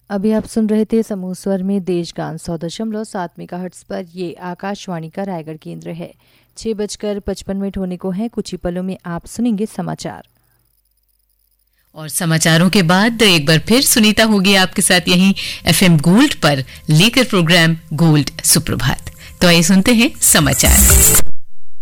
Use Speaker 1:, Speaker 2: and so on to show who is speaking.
Speaker 1: अभी आप सुन रहे थे समूह स्वर में देशगान 100.7 मेगाहर्ट्ज पर। ये आकाशवाणी का रायगढ़ केंद्र है। 6:55 होने को है। कुछ ही पलों में आप सुनेंगे समाचार।
Speaker 2: और समाचारों के बाद एक बार फिर सुनीता होगी आपके साथ यहीं FM गोल्ड पर लेकर प्रोग्राम गोल्ड सुप्रभात। तो आइए सुनते हैं समाचार।